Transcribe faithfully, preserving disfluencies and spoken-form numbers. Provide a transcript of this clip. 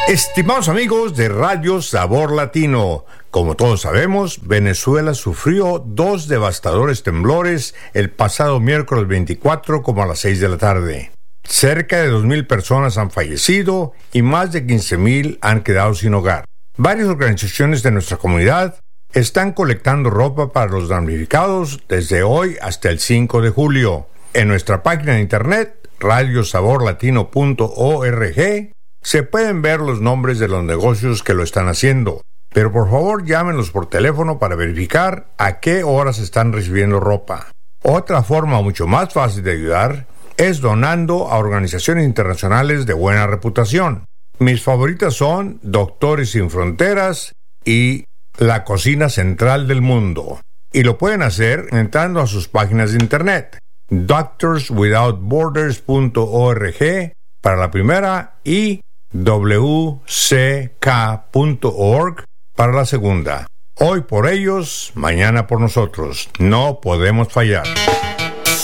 Estimados amigos de Radio Sabor Latino, como todos sabemos, Venezuela sufrió dos devastadores temblores el pasado miércoles veinticuatro como a las seis de la tarde. Cerca de dos mil personas han fallecido y más de quince mil han quedado sin hogar. Varias organizaciones de nuestra comunidad están colectando ropa para los damnificados desde hoy hasta el cinco de julio. En nuestra página de internet, radio sabor latino punto org, se pueden ver los nombres de los negocios que lo están haciendo, pero por favor llámenlos por teléfono para verificar a qué horas están recibiendo ropa. Otra forma mucho más fácil de ayudar es donando a organizaciones internacionales de buena reputación. Mis favoritas son Doctores Sin Fronteras y La Cocina Central del Mundo, y lo pueden hacer entrando a sus páginas de internet, doctors without borders punto org para la primera y w c k punto org para la segunda. Hoy por ellos, mañana por nosotros. No podemos fallar.